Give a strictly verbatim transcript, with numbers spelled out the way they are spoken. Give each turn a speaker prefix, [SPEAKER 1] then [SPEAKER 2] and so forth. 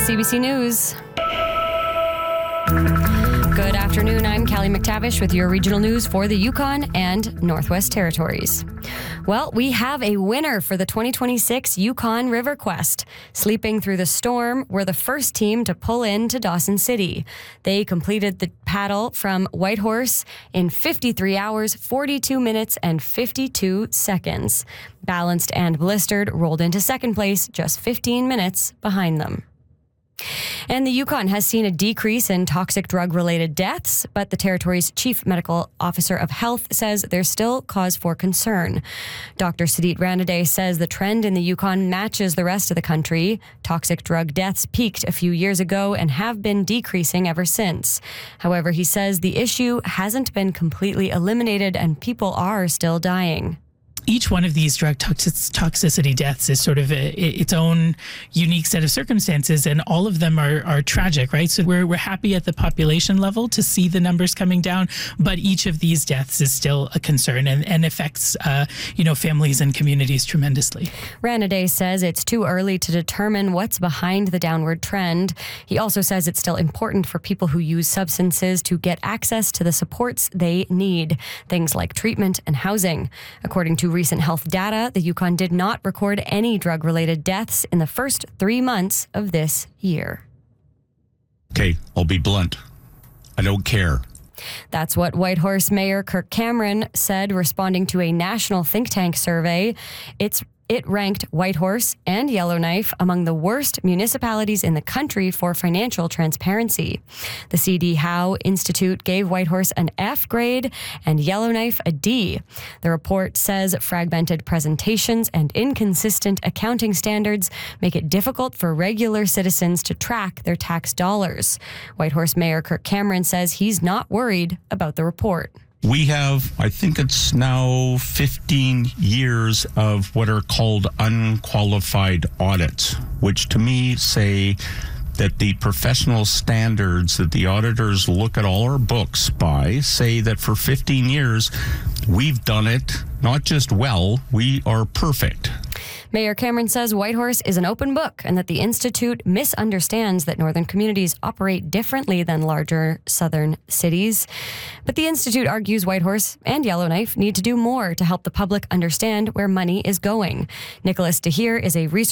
[SPEAKER 1] C B C News. Good afternoon, I'm Callie McTavish with your regional news for the Yukon and Northwest Territories. Well, we have a winner for the twenty twenty-six Yukon River Quest. Sleeping Through the Storm were the first team to pull into Dawson City. They completed the paddle from Whitehorse in fifty-three hours, forty-two minutes, and fifty-two seconds. Balanced and Blistered rolled into second place, just fifteen minutes behind them. And the Yukon has seen a decrease in toxic drug-related deaths, but the territory's chief medical officer of health says there's still cause for concern. Doctor Sudit Ranade says the trend in the Yukon matches the rest of the country. Toxic drug deaths peaked a few years ago and have been decreasing ever since. However, he says the issue hasn't been completely eliminated and people are still dying.
[SPEAKER 2] Each one of these drug toxic- toxicity deaths is sort of a, its own unique set of circumstances, and all of them are, are tragic, right? So we're we're happy at the population level to see the numbers coming down, but each of these deaths is still a concern and, and affects uh, you know families and communities tremendously.
[SPEAKER 1] Ranade says it's too early to determine what's behind the downward trend. He also says it's still important for people who use substances to get access to the supports they need, things like treatment and housing. According to recent health data, the Yukon did not record any drug-related deaths in the first three months of this year.
[SPEAKER 3] Okay, I'll be blunt. I don't care.
[SPEAKER 1] That's what Whitehorse Mayor Kirk Cameron said, responding to a national think tank survey. It's It ranked Whitehorse and Yellowknife among the worst municipalities in the country for financial transparency. The C D Howe Institute gave Whitehorse an F grade and Yellowknife a D. The report says fragmented presentations and inconsistent accounting standards make it difficult for regular citizens to track their tax dollars. Whitehorse Mayor Kirk Cameron says he's not worried about the report.
[SPEAKER 3] We have, I think it's now fifteen years of what are called unqualified audits, which to me say that the professional standards that the auditors look at all our books by say that for fifteen years, we've done it not just well, we are perfect.
[SPEAKER 1] Mayor Cameron says Whitehorse is an open book and that the Institute misunderstands that northern communities operate differently than larger southern cities. But the Institute argues Whitehorse and Yellowknife need to do more to help the public understand where money is going. Nicholas DeHeer is a researcher